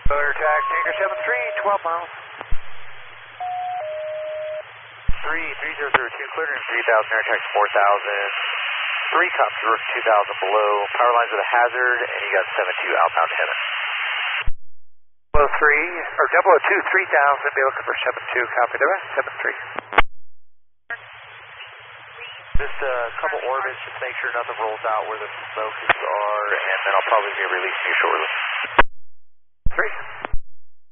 Air attack, Tanker 73, 12 miles. 3002, cleared in 3000, air attack 4000. 3 cops, you're 2000 below. Power lines with a hazard, and you got 72 outbound Hemet. 003, or 002, 3000, be looking for 72, copy the rest, 73. Just a couple orbits, just make sure nothing rolls out where the smokes are, and then I'll probably be releasing you shortly. 3.